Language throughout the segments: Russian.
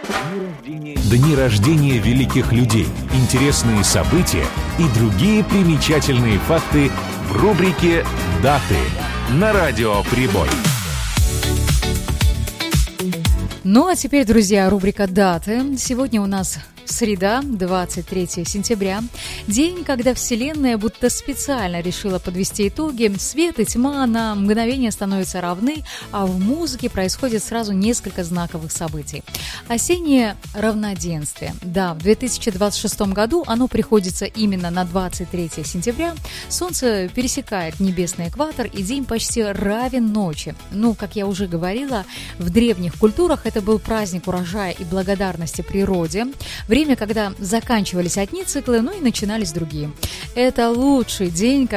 Дни рождения великих людей, интересные события и другие примечательные факты в рубрике «Даты» на Радио Прибой. Ну а теперь, друзья, рубрика «Даты». Сегодня у нас среда, 23 сентября. День, когда Вселенная будто специально решила подвести итоги. Свет и тьма на мгновение становятся равны, а в музыке происходит сразу несколько знаковых событий. Осеннее равноденствие. Да, в 2026 году оно приходится именно на 23 сентября. Солнце пересекает небесный экватор, и день почти равен ночи. Ну, как я уже говорила, в древних культурах это был праздник урожая и благодарности природе. Время, когда заканчивались одни циклы, ну и начинались другие. Это лучший день,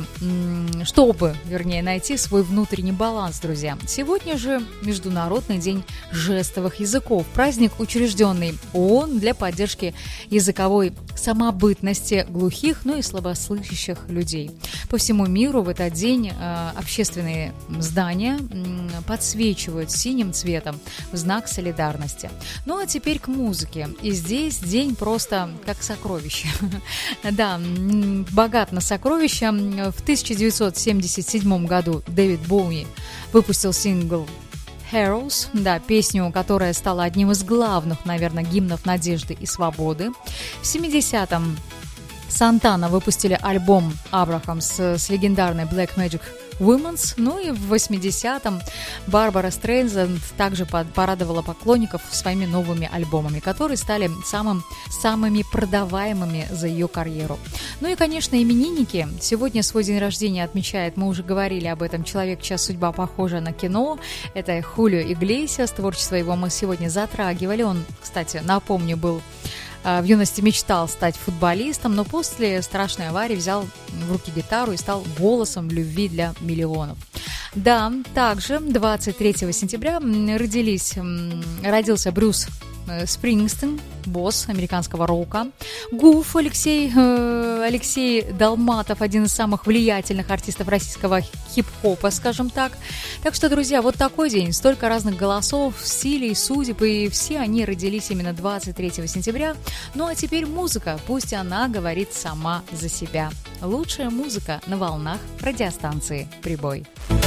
чтобы найти свой внутренний баланс, друзья. Сегодня же Международный день жестовых языков. Праздник, учрежденный ООН для поддержки языковой самобытности глухих, ну и слабослышащих людей. По всему миру в этот день общественные здания подсвечивают синим цветом в знак солидарности. Ну а теперь к музыке. И здесь день просто как сокровище. Да, богат на сокровища. В 1977 году Дэвид Боуи выпустил сингл Heroes, да, песню, которая стала одним из главных, наверное, гимнов надежды и свободы. В 70-м Сантана выпустили альбом Abrahams с легендарной Black Magic Women's, ну и в 80-м Барбара Стрейнзенд также порадовала поклонников своими новыми альбомами, которые стали самыми продаваемыми за ее карьеру. Ну и, конечно, именинники. Сегодня свой день рождения отмечает, мы уже говорили об этом, человек, чья судьба похожа на кино. Это Хулио Иглесиас, творчество его мы сегодня затрагивали. Он, кстати, напомню, в юности мечтал стать футболистом, но после страшной аварии взял в руки гитару и стал голосом любви для миллионов. Да, также 23 сентября родился Брюс Спрингстин, босс американского рока. Гуф Алексей Долматов, один из самых влиятельных артистов российского хип-хопа, скажем так. Так что, друзья, вот такой день, столько разных голосов, стилей, судеб, и все они родились именно 23 сентября. Ну а теперь музыка, пусть она говорит сама за себя. Лучшая музыка на волнах радиостанции «Прибой».